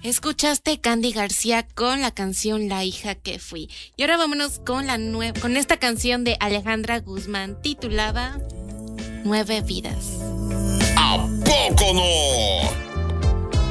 Escuchaste Candy García con la canción La hija que fui. Y ahora vámonos con con esta canción de Alejandra Guzmán titulada Nueve vidas. ¿A poco no?